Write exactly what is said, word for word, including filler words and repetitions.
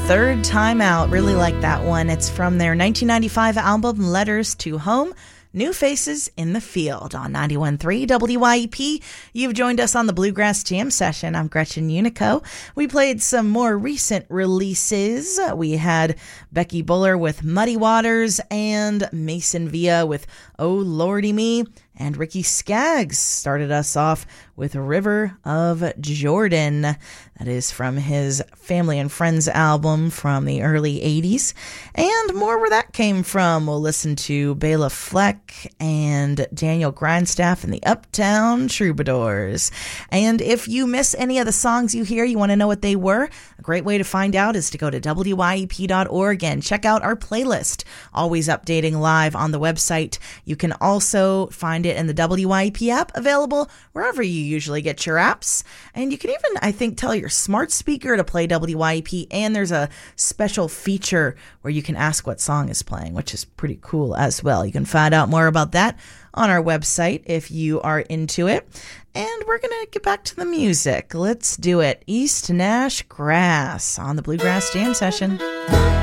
Third Time Out. Really like that one. It's from their nineteen ninety-five album, Letters to Home. New Faces in the Field on ninety-one point three W Y E P. You've joined us on the Bluegrass Jam Session. I'm Gretchen Unico. We played some more recent releases. We had Becky Buller with Muddy Waters and Mason Villa with Oh Lordy Me. And Ricky Skaggs started us off with River of Jordan. That is from his Family and Friends album from the early eighties. And more where that came from. We'll listen to Bela Fleck and Daniel Grindstaff and the Uptown Troubadours. And if you miss any of the songs you hear, you want to know what they were, a great way to find out is to go to W Y E P dot org and check out our playlist. Always updating live on the website. You can also find it in the W Y E P app, available wherever you usually get your apps. And you can even, I think, tell your smart speaker to play W Y E P, and there's a special feature where you can ask what song is playing, which is pretty cool as well. You can find out more about that on our website if you are into it. And we're going to get back to the music. Let's do it. East Nash Grass on the Bluegrass Jam Session.